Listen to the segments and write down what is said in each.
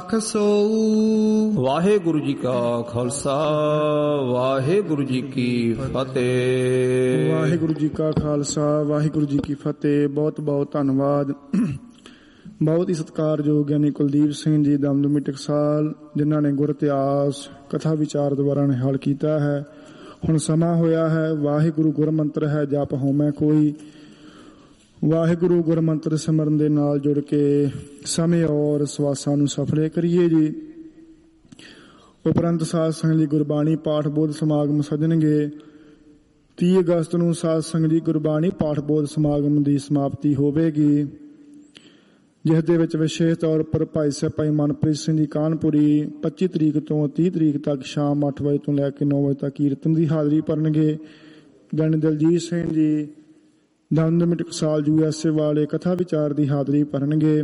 ਰਾਖ ਸੋ। ਵਾਹਿਗੁਰੂ ਜੀ ਕਾ ਖਾਲਸਾ ਵਾਹਿਗੁਰੂ ਜੀ ਕੀ ਫਤਿਹ। ਵਾਹਿਗੁਰੂ ਜੀ ਕਾ ਖਾਲਸਾ ਵਾਹਿਗੁਰੂ ਜੀ ਕੀ ਫਤਿਹ। ਬਹੁਤ ਬਹੁਤ ਧੰਨਵਾਦ। ਬਹੁਤ ਹੀ ਸਤਿਕਾਰਯੋਗ ਗਿਆਨੀ ਕੁਲਦੀਪ ਸਿੰਘ ਜੀ ਦਮਦਮੀ ਟਕਸਾਲ, ਜਿਨ੍ਹਾਂ ਨੇ ਗੁਰ ਇਤਿਹਾਸ ਕਥਾ ਵਿਚਾਰ ਦੁਆਰਾ ਨਿਹਾਲ ਕੀਤਾ ਹੈ। ਹੁਣ ਸਮਾਂ ਹੋਇਆ ਹੈ ਵਾਹਿਗੁਰੂ ਗੁਰ ਮੰਤਰ ਹੈ ਜਪ ਹੋਮੈ ਕੋਈ। ਵਾਹਿਗੁਰੂ ਗੁਰ ਮੰਤਰ ਸਿਮਰਨ ਦੇ ਨਾਲ ਜੁੜ ਕੇ ਸਮੇਂ ਔਰ ਸਵਾਸਾਂ ਨੂੰ ਸਫਲੇ ਕਰੀਏ ਜੀ। ਉਪਰੰਤ ਸਾਧ ਸੰਗਤ ਦੀ ਗੁਰਬਾਣੀ ਪਾਠ ਬੋਧ ਸਮਾਗਮ ਸੱਜਣਗੇ। 30 ਅਗਸਤ ਨੂੰ ਸਾਧ ਸੰਗਤ ਦੀ ਗੁਰਬਾਣੀ ਪਾਠ ਬੋਧ ਸਮਾਗਮ ਦੀ ਸਮਾਪਤੀ ਹੋਵੇਗੀ, ਜਿਸ ਦੇ ਵਿੱਚ ਵਿਸ਼ੇਸ਼ ਤੌਰ ਪਰ ਭਾਈ ਸਾਹਿਬ ਭਾਈ ਮਨਪ੍ਰੀਤ ਸਿੰਘ ਜੀ ਕਾਨਪੁਰੀ 25 ਤਰੀਕ ਤੋਂ 30 ਤਰੀਕ ਤੱਕ ਸ਼ਾਮ 8 ਵਜੇ ਤੋਂ ਲੈ ਕੇ 9 ਵਜੇ ਤੱਕ ਕੀਰਤਨ ਦੀ ਹਾਜ਼ਰੀ ਭਰਨਗੇ। ਗਿਆਨੀ ਦਲਜੀਤ ਸਿੰਘ ਜੀ ਦਮਦਮੀ ਟਕਸਾਲ USA ਵਾਲੇ ਕਥਾ ਵਿਚਾਰ ਦੀ ਹਾਜ਼ਰੀ ਭਰਨਗੇ।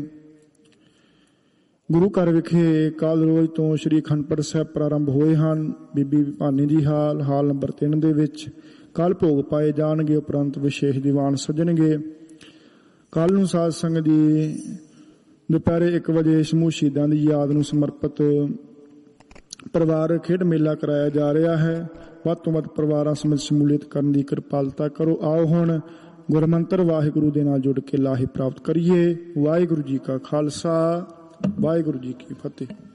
ਗੁਰੂ ਘਰ ਵਿਖੇ ਕੱਲ ਰੋਜ਼ ਤੋਂ ਸ਼੍ਰੀ ਅਖੰਡ ਪਾਠ ਸਾਹਿਬ ਪ੍ਰਾਰੰਭ ਹੋਏ ਹਨ। ਬੀਬੀ ਭਾਨੀ ਜੀ ਹਾਲ ਨੰਬਰ 3 ਦੇ ਵਿੱਚ ਕੱਲ ਭੋਗ ਪਾਏ ਜਾਣਗੇ। ਉਪਰੰਤ ਵਿਸ਼ੇਸ਼ ਦੀਵਾਨ ਸੱਜਣਗੇ। ਕੱਲ ਨੂੰ ਸਾਧ ਸੰਗਤ ਦੀ ਦੁਪਹਿਰੇ 1 ਵਜੇ ਸਮੂਹ ਸ਼ਹੀਦਾਂ ਦੀ ਯਾਦ ਨੂੰ ਸਮਰਪਿਤ ਪਰਿਵਾਰਕ ਖੇਡ ਮੇਲਾ ਕਰਾਇਆ ਜਾ ਰਿਹਾ ਹੈ। ਵੱਧ ਤੋਂ ਵੱਧ ਪਰਿਵਾਰਾਂ ਸਮੇਤ ਸ਼ਮੂਲੀਅਤ ਕਰਨ ਦੀ ਕਿਰਪਾਲਤਾ ਕਰੋ। ਆਓ ਹੁਣ ਗੁਰਮੰਤਰ ਵਾਹਿਗੁਰੂ ਦੇ ਨਾਲ ਜੁੜ ਕੇ ਲਾਹੇ ਪ੍ਰਾਪਤ ਕਰੀਏ। ਵਾਹਿਗੁਰੂ ਜੀ ਕਾ ਖਾਲਸਾ ਵਾਹਿਗੁਰੂ ਜੀ ਕੀ ਫਤਿਹ।